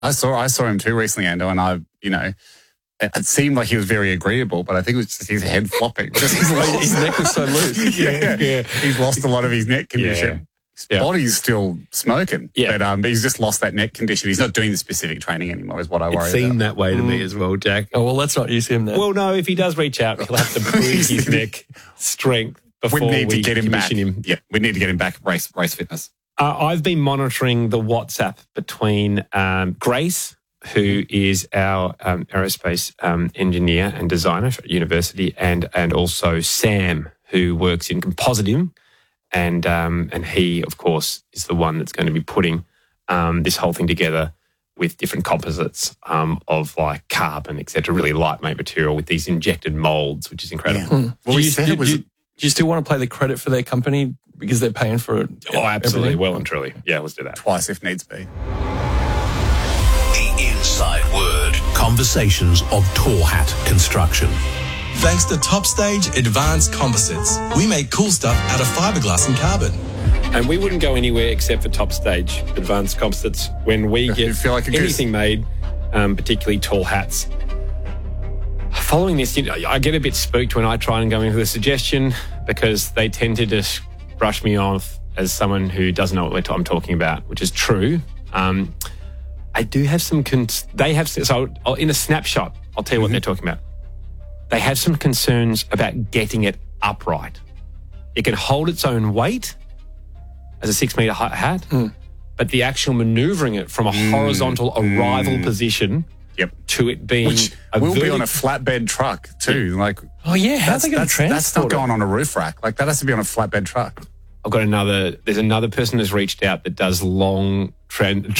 I saw him too recently, Ando, and it seemed like he was very agreeable, but I think it was just his head flopping. Just his neck was so loose. Yeah. He's lost a lot of his neck condition. His body's still smoking, but he's just lost that neck condition. He's not doing the specific training anymore, is what I worry about. It seemed that way to me as well, Jack. Oh, well, let's not use him then. Well, no, if he does reach out, he'll have to prove his neck strength before we need to get him back. Yeah, we need to get him back race fitness. I've been monitoring the WhatsApp between Grace, who is our aerospace engineer and designer at university, and also Sam, who works in Compositum. And he, of course, is the one that's going to be putting this whole thing together with different composites of like carbon, etc., really lightweight material with these injected molds, which is incredible. Yeah. Well, do you still want to play the credit for their company because they're paying for it? Oh, absolutely. Everything? Well and truly. Yeah, let's do that. Twice if needs be. The Inside Word. Conversations of Torhat Construction. Thanks to Topstage Advanced Composites, we make cool stuff out of fiberglass and carbon. And we wouldn't go anywhere except for Topstage Advanced Composites when we get anything made, particularly tall hats. Following this, I get a bit spooked when I try and go in with a suggestion because they tend to just brush me off as someone who doesn't know what I'm talking about, which is true. I do have some... in a snapshot, I'll tell you what they're talking about. They have some concerns about getting it upright. It can hold its own weight as a 6 metre hat, but the actual manoeuvring it from a horizontal arrival position to it being which will be on a flatbed truck too. Like, oh yeah, how's they going to transport that's not going on a roof rack. Like that has to be on a flatbed truck. I've got there's another person who's reached out that does long Dave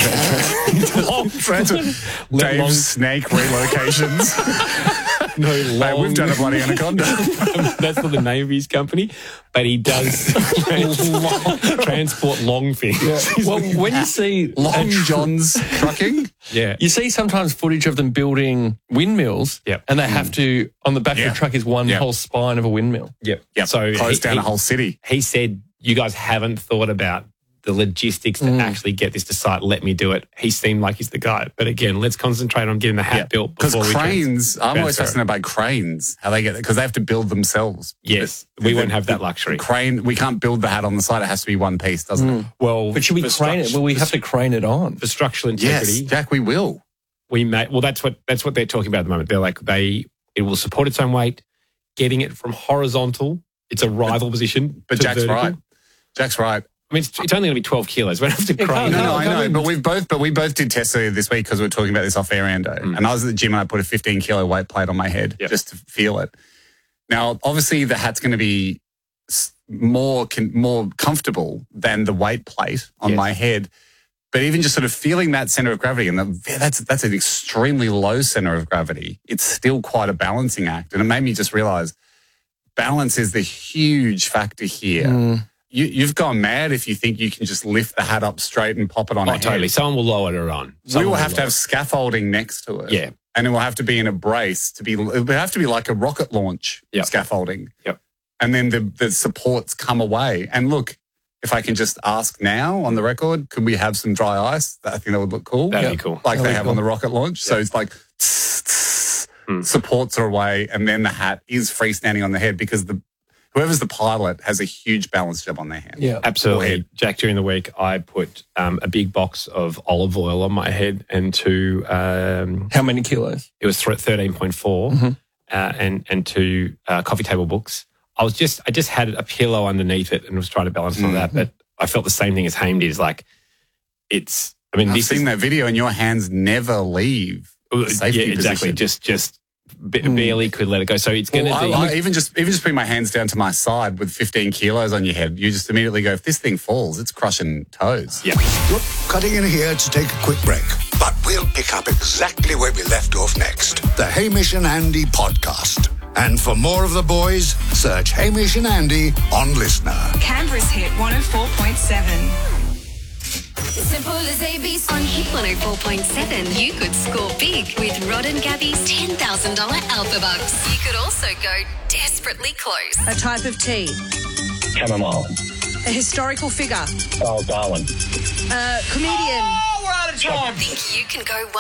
Snake relocations. No, long. We've done a bloody Anaconda. That's not the name of his company, but he does transport long things. Yeah. Well, when you see Long John's trucking, you see sometimes footage of them building windmills, and they have to, on the back of the truck is one whole spine of a windmill. So close down a whole city. He said, you guys haven't thought about the logistics to actually get this to site. Let me do it. He seemed like he's the guy. But again, let's concentrate on getting the hat built. Because cranes, I'm always fascinated by cranes, how they get it, because they have to build themselves. Yes, we won't have that luxury. Crane, we can't build the hat on the site. It has to be one piece, doesn't it? Well, but should we crane it? Well, we have to crane it on. For structural integrity. Yes, Jack, we will. That's what they're talking about at the moment. They're like, it will support its own weight, getting it from horizontal, its arrival position. But Jack's right. Jack's right. I mean, it's only going to be 12 kilos. We don't have to crane. No, I know. But we both did tests earlier this week because we were talking about this off air, Ando. And I was at the gym and I put a 15-kilo weight plate on my head just to feel it. Now, obviously, the hat's going to be more comfortable than the weight plate on my head. But even just sort of feeling that center of gravity, and that's an extremely low center of gravity, it's still quite a balancing act. And it made me just realize balance is the huge factor here. You've gone mad if you think you can just lift the hat up straight and pop it on a head. Totally. Someone will lower it on. We will have to have scaffolding next to it. Yeah. And it will have to be in a brace it would have to be like a rocket launch scaffolding. Yep. And then the supports come away. And look, if I can just ask now on the record, could we have some dry ice? I think that would look cool. That'd be cool. Like they have on the rocket launch. So it's like supports are away and then the hat is freestanding on the head because whoever's the pilot has a huge balance job on their hand. Yeah, absolutely. Jack, during the week, I put a big box of olive oil on my head and two... how many kilos? It was 13.4 and two coffee table books. I just had a pillow underneath it and was trying to balance on that, but I felt the same thing as Haim did. Like, I've seen that video and your hands never leave the safety exactly. position. Just barely could let it go. So it's going to be... I even just putting my hands down to my side with 15 kilos on your head, you just immediately go, if this thing falls, it's crushing toes. Yeah. We're cutting in here to take a quick break, but we'll pick up exactly where we left off next. The Hamish and Andy podcast. And for more of the boys, search Hamish and Andy on Listener. Canberra's hit 104.7. Simple as ABC. On Hit 104.7, you could score big with Rod and Gabby's $10,000 Alpha Bucks. You could also go desperately close. A type of tea. Chamomile. A historical figure. Oh, Darwin. A comedian. we're out of time. Think you can go